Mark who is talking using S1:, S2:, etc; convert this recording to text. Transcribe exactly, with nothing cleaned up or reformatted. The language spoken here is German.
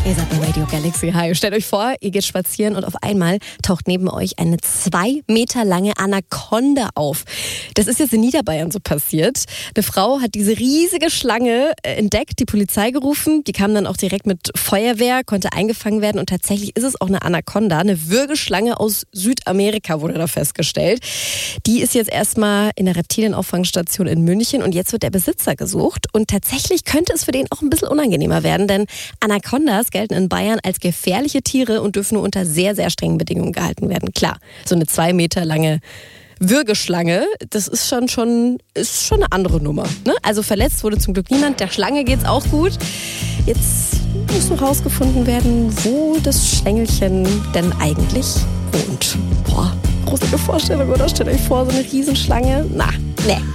S1: Ihr seid bei Radio Galaxy. Hi. Stellt euch vor, ihr geht spazieren und auf einmal taucht neben euch eine zwei Meter lange Anaconda auf. Das ist jetzt in Niederbayern so passiert. Eine Frau hat diese riesige Schlange entdeckt, die Polizei gerufen. Die kam dann auch direkt mit Feuerwehr, konnte eingefangen werden. Und tatsächlich ist es auch eine Anaconda, eine Würgeschlange aus Südamerika, wurde da festgestellt. Die ist jetzt erstmal in der Reptilienauffangstation in München und jetzt wird der Besitzer gesucht. Und tatsächlich könnte es für den auch ein bisschen unangenehmer werden, denn Anacondas gelten in Bayern als gefährliche Tiere und dürfen nur unter sehr, sehr strengen Bedingungen gehalten werden. Klar, so eine zwei Meter lange Würgeschlange, das ist schon, schon, ist schon eine andere Nummer. Ne? Also verletzt wurde zum Glück niemand, der Schlange geht's auch gut. Jetzt muss noch rausgefunden werden, wo das Schlängelchen denn eigentlich wohnt. Boah, große Vorstellung, oder? Stellt euch vor, so eine Riesenschlange. Na, ne.